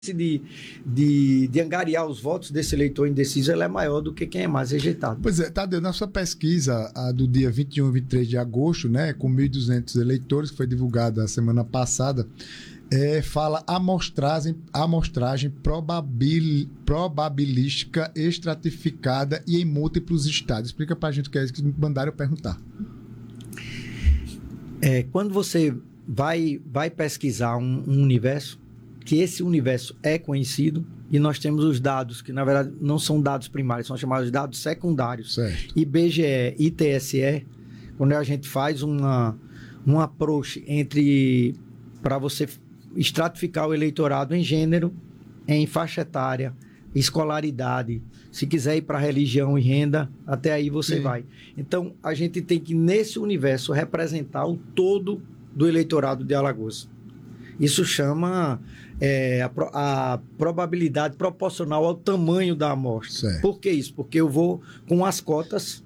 de angariar os votos desse eleitor indeciso, ela é maior do que quem é mais rejeitado. Pois é, Tadeu, na sua pesquisa a do dia 21 e 23 de agosto, né, com 1.200 eleitores, que foi divulgada a semana passada, fala amostragem probabilística estratificada e em múltiplos estados. Explica pra gente o que é isso que me mandaram perguntar. Quando você vai pesquisar um universo, que esse universo é conhecido, e nós temos os dados, que na verdade não são dados primários, são chamados de dados secundários. Certo. IBGE e TSE, quando a gente faz um approach para você estratificar o eleitorado em gênero, em faixa etária, escolaridade, se quiser ir para religião e renda, até aí você vai. Então, a gente tem que, nesse universo, representar o todo do eleitorado de Alagoas. Isso chama a probabilidade proporcional ao tamanho da amostra. Certo. Por que isso? Porque eu vou com as cotas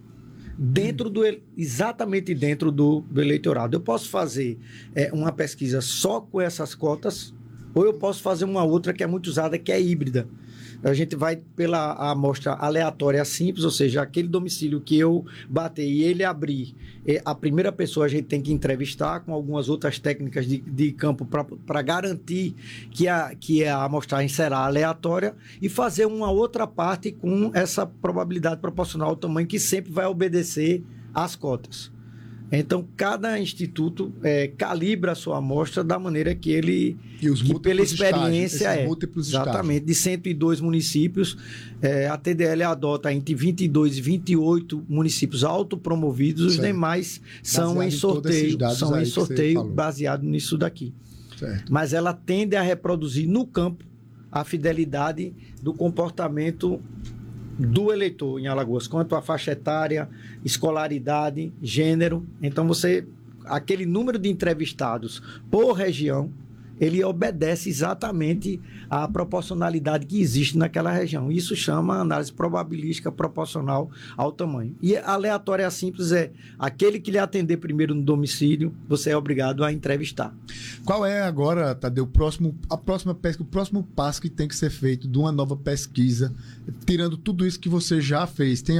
exatamente dentro do eleitorado. Eu posso fazer uma pesquisa só com essas cotas, ou eu posso fazer uma outra que é muito usada, que é híbrida. A gente vai pela amostra aleatória simples, ou seja, aquele domicílio que eu bater e ele abrir, a primeira pessoa a gente tem que entrevistar com algumas outras técnicas de campo para garantir que a amostragem será aleatória, e fazer uma outra parte com essa probabilidade proporcional ao tamanho, que sempre vai obedecer às cotas. Então, cada instituto calibra a sua amostra da maneira que ele... E os que pela experiência múltiplos exatamente, de 102 municípios, a TDL adota entre 22 e 28 municípios autopromovidos, os demais são em sorteio baseado nisso daqui. Certo. Mas ela tende a reproduzir no campo a fidelidade do comportamento do eleitor em Alagoas, quanto à faixa etária, escolaridade, gênero. Então, aquele número de entrevistados por região, ele obedece exatamente à proporcionalidade que existe naquela região. Isso chama análise probabilística proporcional ao tamanho. E aleatória simples aquele que lhe atender primeiro no domicílio, você é obrigado a entrevistar. Qual é agora, Tadeu, o próximo passo que tem que ser feito de uma nova pesquisa, tirando tudo isso que você já fez? Tem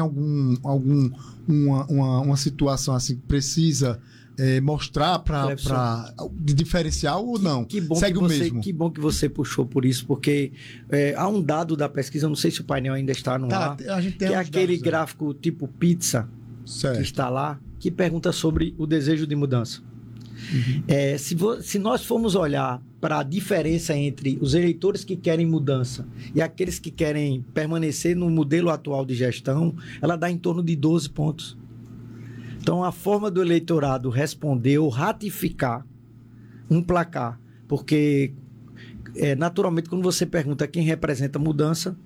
uma situação assim que precisa mostrar para diferencial ou não? Segue o mesmo. Que bom que você puxou por isso, porque há um dado da pesquisa, não sei se o painel ainda está no ar, a gente tem que é aquele gráfico tipo pizza, certo, que está lá, que pergunta sobre o desejo de mudança. Uhum. Se nós formos olhar para a diferença entre os eleitores que querem mudança e aqueles que querem permanecer no modelo atual de gestão, ela dá em torno de 12 pontos. Então, a forma do eleitorado responder ou ratificar um placar, porque naturalmente, quando você pergunta quem representa mudança,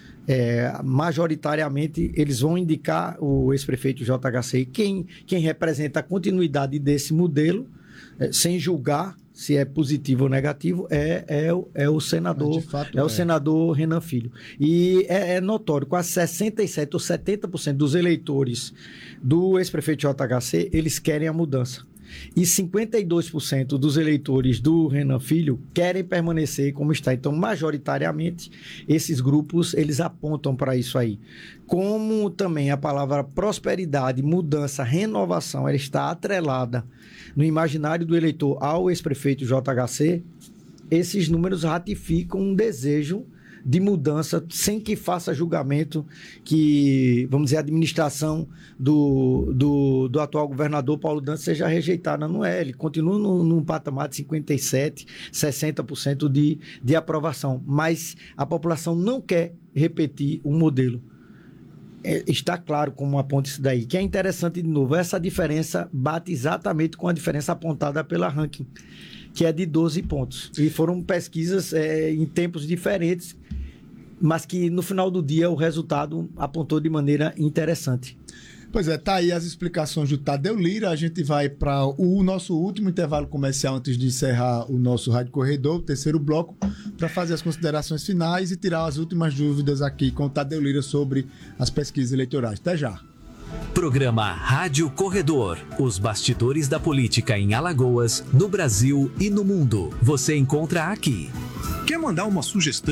majoritariamente eles vão indicar o ex-prefeito JHC, e quem representa a continuidade desse modelo, sem julgar se é positivo ou negativo, é o senador, o senador Renan Filho. E é notório, quase 67% ou 70% dos eleitores do ex-prefeito JHC, eles querem a mudança. E 52% dos eleitores do Renan Filho querem permanecer como está. Então, majoritariamente, esses grupos, eles apontam para isso aí. Como também a palavra prosperidade, mudança, renovação, ela está atrelada no imaginário do eleitor ao ex-prefeito JHC, esses números ratificam um desejo de mudança, sem que faça julgamento que, vamos dizer, a administração do atual governador Paulo Dantas seja rejeitada. Não é, ele continua num patamar de 57%, 60% de aprovação, mas a população não quer repetir o modelo. Está claro como aponta isso daí, que é interessante de novo, essa diferença bate exatamente com a diferença apontada pela ranking, que é de 12 pontos. E foram pesquisas em tempos diferentes, mas que no final do dia o resultado apontou de maneira interessante. Pois é, tá aí as explicações do Tadeu Lira. A gente vai para o nosso último intervalo comercial antes de encerrar o nosso Rádio Corredor, o terceiro bloco, para fazer as considerações finais e tirar as últimas dúvidas aqui com o Tadeu Lira sobre as pesquisas eleitorais. Até já. Programa Rádio Corredor. Os bastidores da política em Alagoas, no Brasil e no mundo. Você encontra aqui. Que mandar uma sugestão